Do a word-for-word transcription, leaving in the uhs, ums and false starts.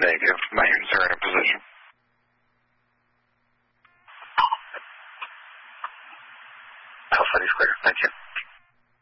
Negative. Mains are in a position. Alpha is clear. Thank you.